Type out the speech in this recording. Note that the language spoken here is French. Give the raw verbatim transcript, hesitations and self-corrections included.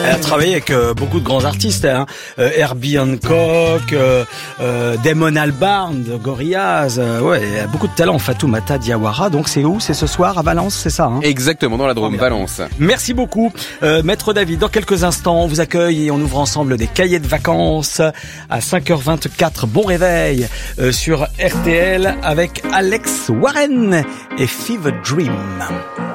Elle a travaillé avec euh, beaucoup de grands artistes, hein. euh, Herbie Hancock, euh, euh, Damon Albarn, de Gorillaz. Euh, ouais, elle a beaucoup de talent. Fatoumata Diawara. Donc c'est où? C'est ce soir à Valence, c'est ça, hein? Exactement, dans la Drôme, Valence. Merci beaucoup, euh, Maître David. Dans quelques instants, on vous accueille et on ouvre ensemble des cahiers de vacances à cinq heures vingt-quatre. Bon réveil euh, sur R T L avec Alex Warren et Fever Dream.